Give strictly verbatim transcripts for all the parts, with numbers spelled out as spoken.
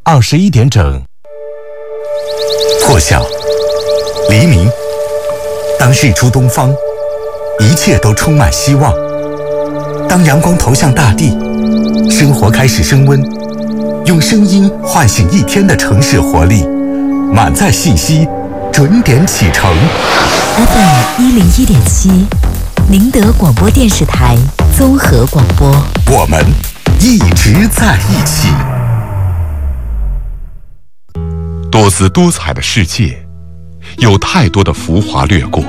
二十一点整。 破晓，黎明，当日出东方，一切都充满希望。当阳光投向大地，生活开始升温，用声音唤醒一天的城市活力，满载信息，准点启程。 F M 一零一点七，宁德广播电视台综合广播， 我们一直在一起。 多姿多彩的世界，有太多的浮华掠过。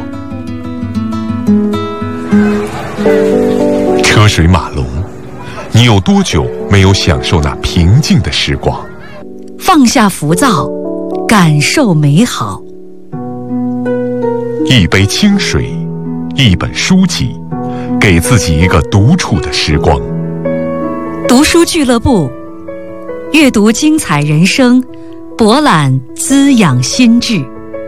车水马龙，你有多久没有享受那平静的时光？ 放下浮躁，感受美好。 一杯清水，一本书籍，给自己一个独处的时光。 读书俱乐部，阅读精彩人生，博览滋养心智。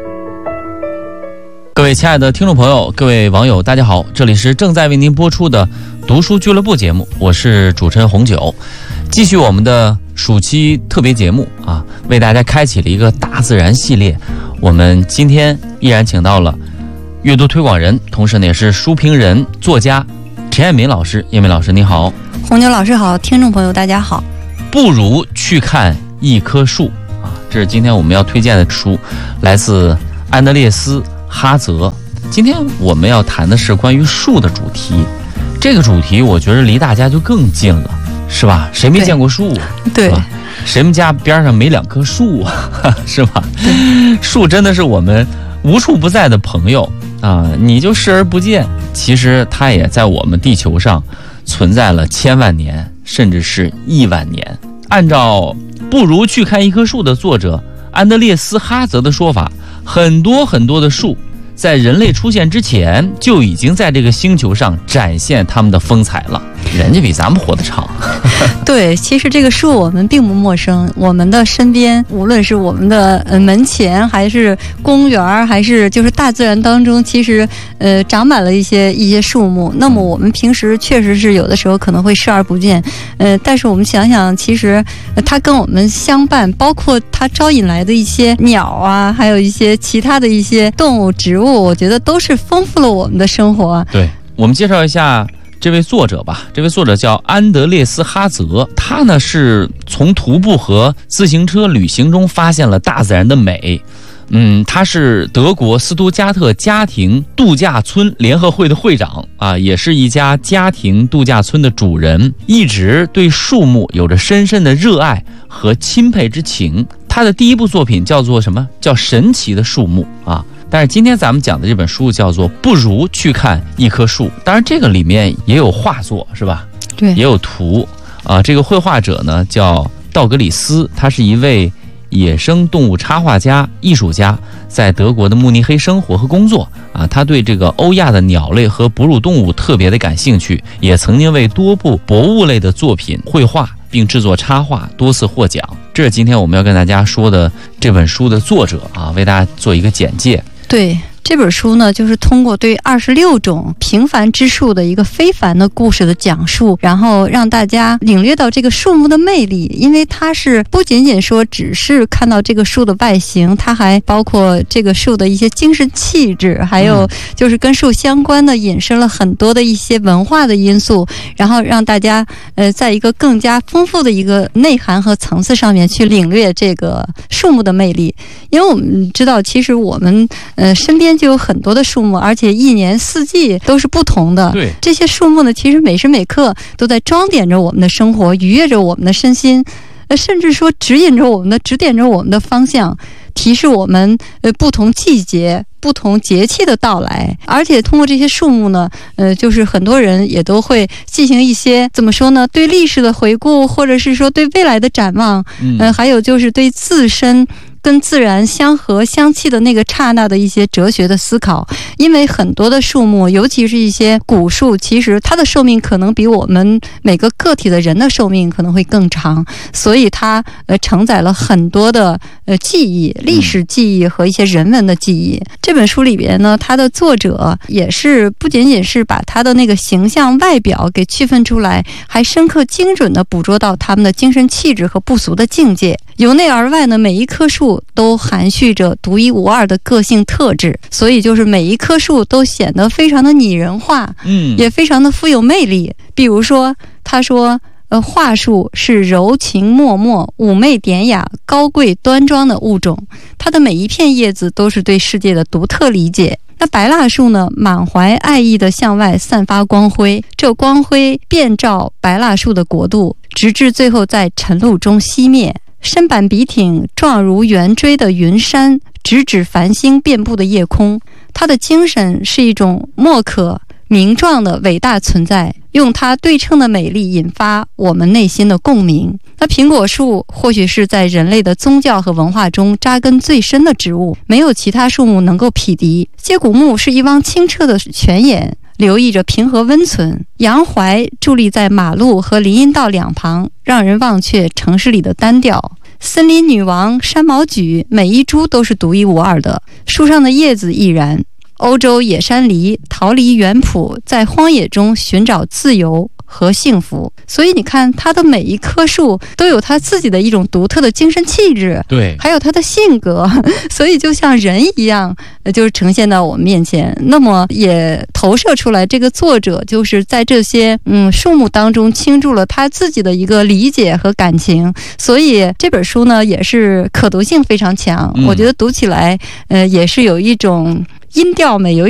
各位亲爱的听众朋友，各位网友，大家好，这里是正在为您播出的读书俱乐部节目，我是主持人红九，继续我们的暑期特别节目啊，为大家开启了一个大自然系列。我们今天依然请到了阅读推广人，同时呢也是书评人、作家陈彦民老师。彦民老师你好。 红牛老师好，听众朋友大家好。 不如去看一棵树啊，这是今天我们要推荐的书，来自安德烈斯·哈泽。今天我们要谈的是关于树的主题，这个主题我觉得离大家就更近了，是吧？谁没见过树啊？ 对， 谁们家边上没两棵树啊？是吧？树真的是我们无处不在的朋友啊！你就视而不见，其实它也在我们地球上存在了千万年，甚至是亿万年。按照不如去看一棵树的作者安德烈斯·哈泽的说法，很多很多的树在人类出现之前就已经在这个星球上展现他们的风采了，人家比咱们活得长。 对，其实这个树我们并不陌生，我们的身边，无论是我们的呃门前，还是公园，还是就是大自然当中，其实呃长满了一些一些树木。那么我们平时确实是有的时候可能会视而不见，呃，但是我们想想，其实、呃、它跟我们相伴，包括它招引来的一些鸟啊，还有一些其他的一些动物、植物，我觉得都是丰富了我们的生活。 对，我们介绍一下这位作者吧。这位作者叫安德烈斯·哈泽，他呢是从徒步和自行车旅行中发现了大自然的美。嗯，他是德国斯图加特家庭度假村联合会的会长啊，也是一家家庭度假村的主人，一直对树木有着深深的热爱和钦佩之情。他的第一部作品叫做什么？叫《神奇的树木》啊。但是今天咱们讲的这本书叫做《不如去看一棵树》，当然这个里面也有画作，是吧？ 对， 也有图啊。这个绘画者呢叫道格里斯，他是一位野生动物插画家、艺术家，在德国的慕尼黑生活和工作啊。他对这个欧亚的鸟类和哺乳动物特别的感兴趣，也曾经为多部博物类的作品绘画并制作插画，多次获奖。这是今天我们要跟大家说的这本书的作者啊，为大家做一个简介。 对，这本书呢，就是通过对二十六种平凡之树的一个非凡的故事的讲述，然后让大家领略到这个树木的魅力。因为它是不仅仅说只是看到这个树的外形，它还包括这个树的一些精神气质，还有就是跟树相关的引申了很多的一些文化的因素，然后让大家呃在一个更加丰富的一个内涵和层次上面去领略这个树木的魅力。因为我们知道，其实我们呃身边就有很多的树木，而且一年四季都是不同的。 对， 这些树木呢，其实每时每刻都在装点着我们的生活，愉悦着我们的身心，呃，甚至说指引着我们的、指点着我们的方向，提示我们呃不同季节、不同节气的到来。而且通过这些树木呢，呃，就是很多人也都会进行一些怎么说呢？对历史的回顾，或者是说对未来的展望，嗯、呃，还有就是对自身跟自然相合相契的那个刹那的一些哲学的思考。因为很多的树木，尤其是一些古树，其实它的寿命可能比我们每个个体的人的寿命可能会更长，所以它呃承载了很多的呃记忆、历史记忆和一些人文的记忆。这本书里边呢，它的作者也是不仅仅是把他的那个形象外表给区分出来，还深刻精准地捕捉到他们的精神气质和不俗的境界。由内而外呢，每一棵树都含蓄着独一无二的个性特质，所以就是每一棵树都显得非常的拟人化， 嗯， 也非常的富有魅力。比如说，他说呃，桦树是柔情脉脉、妩媚典雅、高贵端庄的物种，它的每一片叶子都是对世界的独特理解。那白蜡树呢，满怀爱意地向外散发光辉，这光辉遍照白蜡树的国度，直至最后在晨露中熄灭。身板笔挺、状如圆锥的云山，直指繁星遍布的夜空。它的精神是一种莫可名状的伟大存在，用它对称的美丽引发我们内心的共鸣。那苹果树或许是在人类的宗教和文化中扎根最深的植物，没有其他树木能够匹敌。接骨木是一汪清澈的泉眼，留意着平和温存。杨槐伫立在马路和林荫道两旁，让人忘却城市里的单调。森林女王山毛榉，每一株都是独一无二的，树上的叶子亦然。欧洲野山梨逃离原圃，在荒野中寻找自由和幸福。所以你看，它的每一棵树都有它自己的一种独特的精神气质， 对， 还有它的性格，所以就像人一样，就是呈现到我们面前。那么也投射出来，这个作者就是在这些嗯树木当中倾注了他自己的一个理解和感情，所以这本书呢也是可读性非常强。 嗯、 我觉得读起来，呃，也是有一种音调美，有一